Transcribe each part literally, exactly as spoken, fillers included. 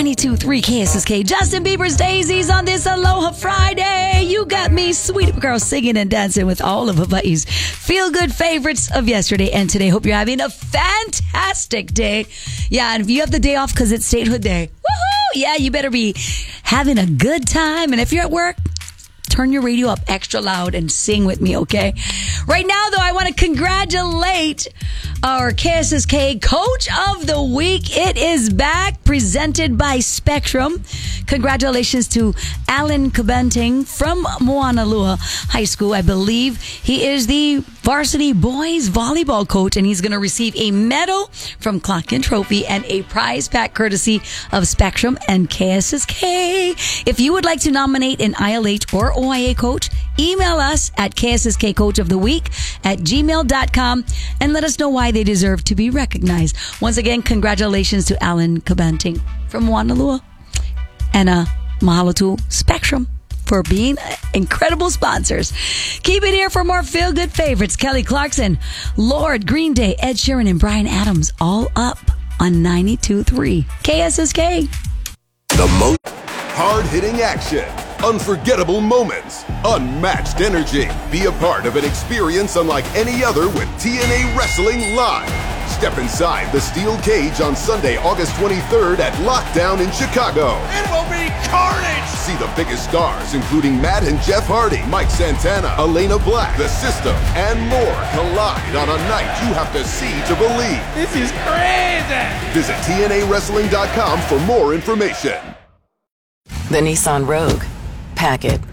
ninety-two point three K S S K. Justin Bieber's Daisies on this Aloha Friday. You got me, sweet girl, singing and dancing with all of Hawaii's feel-good favorites of yesterday and today. Hope you're having a fantastic day. Yeah, and if you have the day off because it's Statehood Day, woohoo! Yeah, you better be having a good time. And if you're at work, turn your radio up extra loud and sing with me, okay? Right now, though, I want to congratulate our K S S K Coach of the Week. It is back, presented by Spectrum. Congratulations to Alan Kabenting from Moanalua High School. I believe he is the varsity boys volleyball coach, and he's going to receive a medal from Clock and Trophy and a prize pack courtesy of Spectrum and K S S K. If you would like to nominate an I L H or O I A coach, email us at K S S K Coach of the Week at gmail dot com and let us know why they deserve to be recognized. Once again, congratulations to Alan Kabenting from Moanalua. And uh, mahalo to Spectrum for being incredible sponsors. Keep it here for more feel-good favorites. Kelly Clarkson, Lord, Green Day, Ed Sheeran, and Bryan Adams, all up on ninety-two point three K S S K. The most hard-hitting action, unforgettable moments, unmatched energy. Be a part of an experience unlike any other with T N A Wrestling Live. Step inside the steel cage on Sunday, August twenty-third at Lockdown in Chicago. It will be carnage! See the biggest stars, including Matt and Jeff Hardy, Mike Santana, Elena Black, The System, and more collide on a night you have to see to believe. This is crazy! Visit T N A wrestling dot com for more information. The Nissan Rogue. Pack it.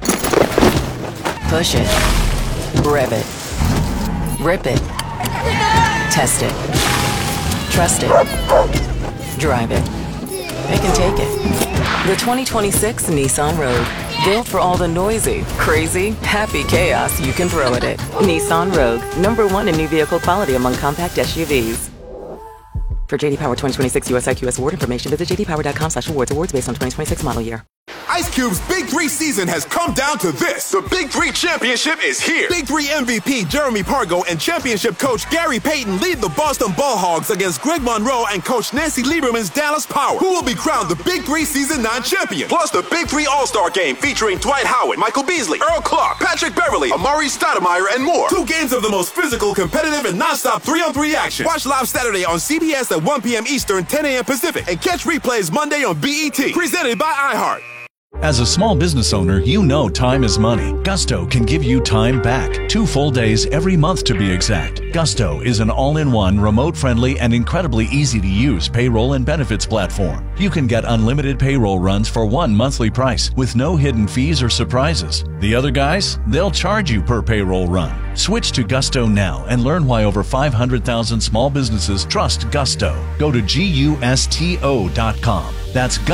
Push it. Rev it. Rip it. Test it. Trust it. Drive it. They can take it. The twenty twenty-six Nissan Rogue. Built for all the noisy, crazy, happy chaos you can throw at it. Nissan Rogue. Number one in new vehicle quality among compact S U Vs. For J D Power twenty twenty-six U S I Q S award information, visit j d power dot com slash awards. Awards based on twenty twenty-six model year. Ice Cube's Big Three season has come down to this. The Big Three Championship is here. Big Three M V P Jeremy Pargo and championship coach Gary Payton lead the Boston Ball Hogs against Greg Monroe and coach Nancy Lieberman's Dallas Power, who will be crowned the Big Three Season nine champion. Plus the Big Three All-Star Game featuring Dwight Howard, Michael Beasley, Earl Clark, Patrick Beverly, Amari Stoudemire, and more. Two games of the most physical, competitive, and non-stop three-on-three action. Watch live Saturday on C B S at one p.m. Eastern, ten a.m. Pacific, and catch replays Monday on B E T. Presented by iHeart. As a small business owner, you know time is money. Gusto can give you time back. Two full days every month to be exact. Gusto is an all-in-one, remote-friendly, and incredibly easy-to-use payroll and benefits platform. You can get unlimited payroll runs for one monthly price with no hidden fees or surprises. The other guys, they'll charge you per payroll run. Switch to Gusto now and learn why over five hundred thousand small businesses trust Gusto. Go to gusto dot com. That's